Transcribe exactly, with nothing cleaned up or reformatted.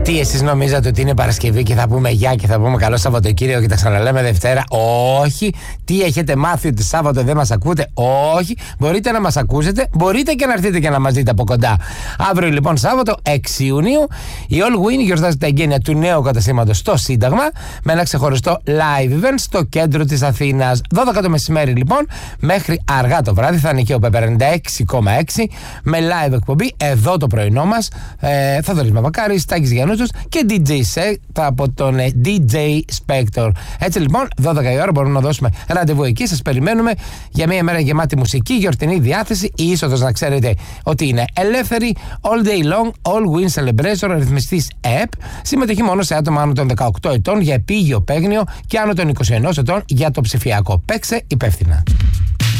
Τι εσείς νομίζατε ότι είναι Παρασκευή και θα πούμε γεια και θα πούμε καλό Σαββατοκύριακο και τα ξαναλέμε Δευτέρα? Όχι. Τι έχετε μάθει ότι Σάββατο δεν μας ακούτε? Όχι. Μπορείτε να μας ακούσετε, μπορείτε και να έρθετε και να μας δείτε από κοντά. Αύριο λοιπόν Σάββατο έξι Ιουνίου η All Win γιορτάζει τα εγγένεια του νέου καταστήματος στο Σύνταγμα με ένα ξεχωριστό live event στο κέντρο της Αθήνας. δώδεκα το μεσημέρι λοιπόν μέχρι αργά το βράδυ θα είναι και ο Πέπερ ενενήντα έξι κόμμα έξι με live εκπομπή εδώ το πρωινό μας. Ε, Θοδωρής Μαυροκάρης, Τάκης Γιαννούτσος και ντι τζέι Set από τον ε, ντι τζέι Spector. Έτσι λοιπόν, δώδεκα η ώρα μπορούμε να δώσουμε ραντεβού εκεί. Σας περιμένουμε για μια μέρα γεμάτη μουσική, γιορτινή διάθεση. Η είσοδος να ξέρετε ότι είναι ελεύθερη. All day long, all win celebration, ρυθμιστής ΕΠ. Συμμετοχή μόνο σε άτομα άνω των δεκαοκτώ ετών για επίγειο παίγνιο και άνω των είκοσι ένα ετών για το ψηφιακό. Παίξε υπεύθυνα.